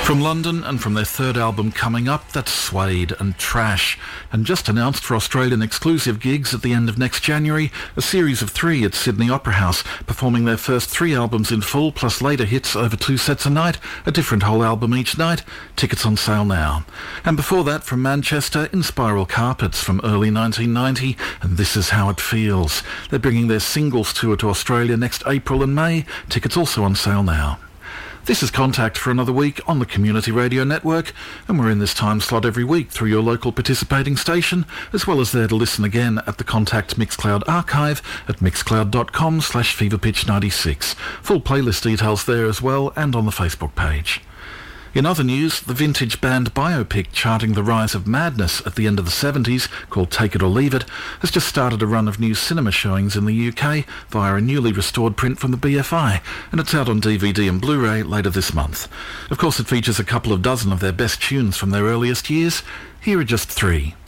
From London and from their third album coming up, that's Suede and Trash. And just announced for Australian exclusive gigs at the end of next January, a series of 3 at Sydney Opera House, performing their first 3 albums in full, plus later hits over 2 sets a night, a different whole album each night. Tickets on sale now. And before that, from Manchester, Inspiral Carpets from early 1990, and This Is How It Feels. They're bringing their singles tour to Australia next April and May. Tickets also on sale now. This is Contact for another week on the Community Radio Network, and we're in this time slot every week through your local participating station, as well as there to listen again at the Contact Mixcloud archive at mixcloud.com/feverpitch96. Full playlist details there as well, and on the Facebook page. In other news, the vintage band biopic charting the rise of madness at the end of the 70s, called Take It or Leave It, has just started a run of new cinema showings in the UK via a newly restored print from the BFI, and it's out on DVD and Blu-ray later this month. Of course, it features a couple of dozen of their best tunes from their earliest years. Here are just 3.